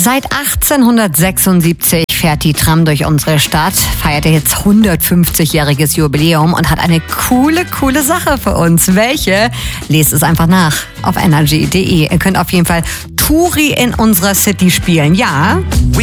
Seit 1876 fährt die Tram durch unsere Stadt, feiert jetzt 150-jähriges Jubiläum und hat eine coole Sache für uns. Welche? Lest es einfach nach auf energy.de. Ihr könnt auf jeden Fall Touri in unserer City spielen. Ja.